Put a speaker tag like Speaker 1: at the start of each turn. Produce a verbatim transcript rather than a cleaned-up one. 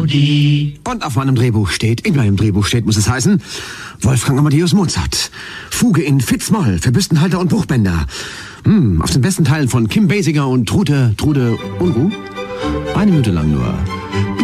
Speaker 1: Rudi.
Speaker 2: Und auf meinem Drehbuch steht, in meinem Drehbuch steht, muss es heißen, Wolfgang Amadeus Mozart. Fuge in Fitz-Moll für Büstenhalter und Buchbänder. Hm, auf den besten Teilen von Kim Basinger und Trude, Trude Unruh. Eine Minute lang nur.